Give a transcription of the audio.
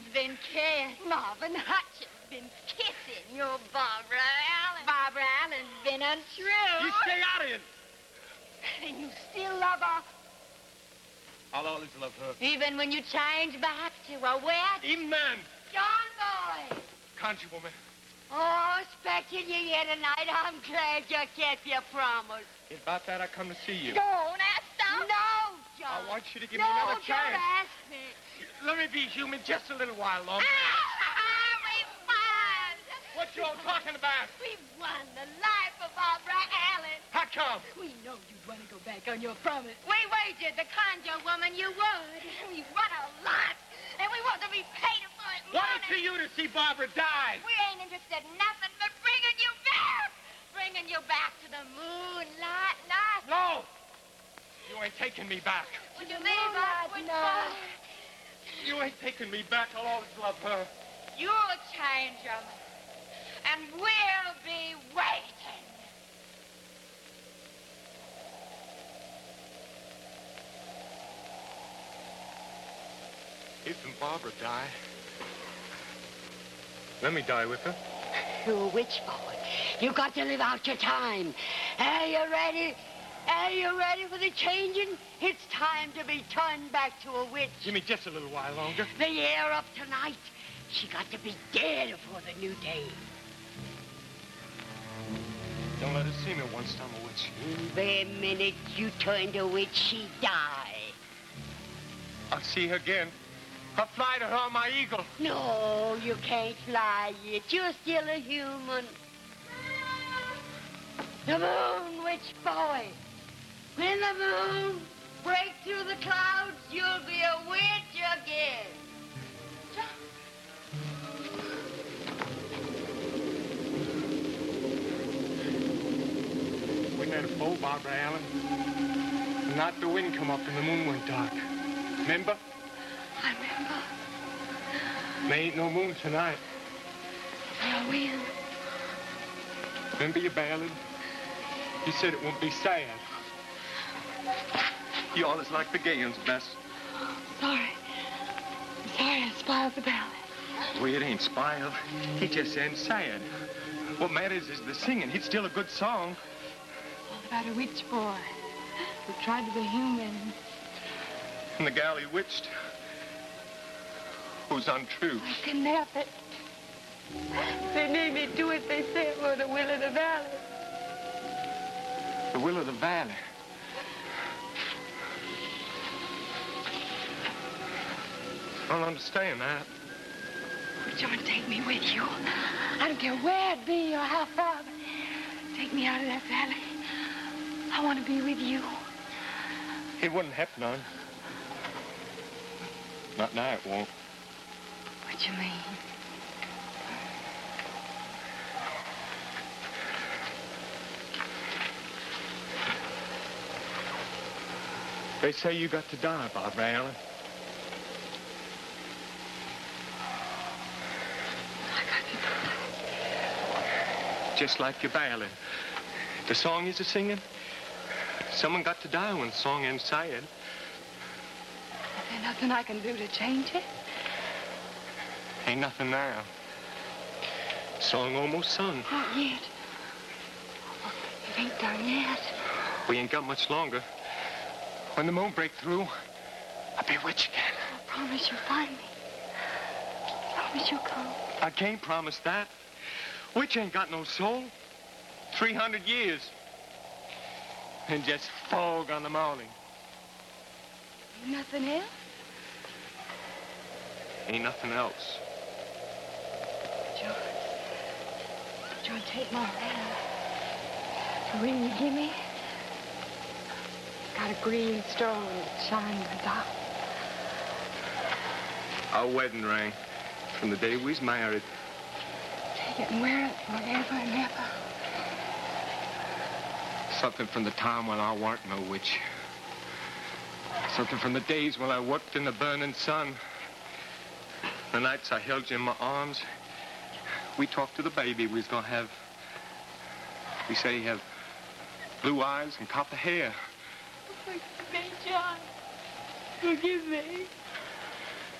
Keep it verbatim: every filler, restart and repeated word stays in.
Hutchins been kissed. Marvin Hutchins been kissing your Barbara Allen. Barbara Allen's been untrue. You stay out of it. And you still love her? I'll always love her. Even when you change back to a witch? Even then. John Boy. Country woman. Oh, expecting you here tonight. I'm glad you kept your promise. About that, I come to see you. Go on, stop. No, John. I want you to give no, me another chance. No, don't ask me. Let me be human just a little while longer. Ah, we won. What you all talking about? We won the life of Barbara Allen. How come? We know you'd want to go back on your promise. We wagered the conjure woman you would. We won a lot, and we want to be paid for it. What is to you to see Barbara die? We ain't interested in nothing but bringing you back. Bringing you back to the moonlight night. No! You ain't taking me back. Would you leave us? Would you ain't taking me back. I'll always love her. You'll change them, and we'll be waiting. Isn't Barbara die? Let me die with her. You're a witch, boy. You got to live out your time. Are you ready? Are you ready for the changing? It's time to be turned back to a witch. Give me just a little while longer. The year up tonight. She got to be dead before the new day. Don't let her see me once I'm a witch. In the minute you turn to witch, she die. I'll see her again. I'll fly to her on my eagle. No, you can't fly yet. You're still a human. The moon, witch boy. When the moon breaks through the clouds, you'll be a witch again. We made a bow, Barbara Allen. Not the wind come up and the moon went dark. Remember? I remember. There ain't no moon tonight. No wind. Remember your ballad? You said it won't be sad. You always like the gay ones best. Sorry. I'm sorry I spoiled the ballad. Well, it ain't spoiled. It just ain't sad. What matters is the singing. It's still a good song. All about a witch boy who tried to be human. And the gal he witched who's untrue. I can help it. They made me do it, they said, for the will of the valley. The will of the valley? I don't understand that. John, take me with you. I don't care where it be or how far. Take me out of that valley. I want to be with you. It wouldn't happen none. Not now, it won't. What you mean? They say you got to die, Barbara Allen. I got to die. Just like your ballad. The song you're singing, someone got to die when the song ends sad. Is there nothing I can do to change it? Ain't nothing now. Song almost sung. Not yet. It ain't done yet. We ain't got much longer. When the moon break through, I'll be a witch again. I promise you'll find me. I promise you'll come. I can't promise that. Witch ain't got no soul. Three hundred years. And just fog on the morning. Ain't nothing else? Ain't nothing else. John. John, take my hand. The ring you give me, got a green stone that shines in the dark. Our wedding ring from the day we was married. Take it and wear it forever and ever. Something from the time when I weren't no witch. Something from the days when I worked in the burning sun. The nights I held you in my arms. We talked to the baby we was gonna have. We said he have blue eyes and copper hair. Forgive me, John. Forgive me.